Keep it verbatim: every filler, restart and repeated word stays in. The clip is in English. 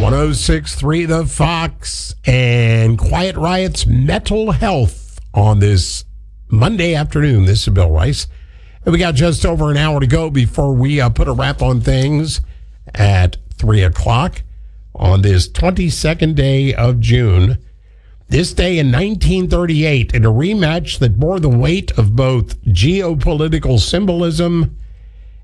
oh six point three The Fox and Quiet Riot's Mental Health on this Monday afternoon. This is Bill Rice. And we got just over an hour to go before we uh, put a wrap on things at three o'clock on this twenty-second day of June. This day in nineteen thirty-eight, in a rematch that bore the weight of both geopolitical symbolism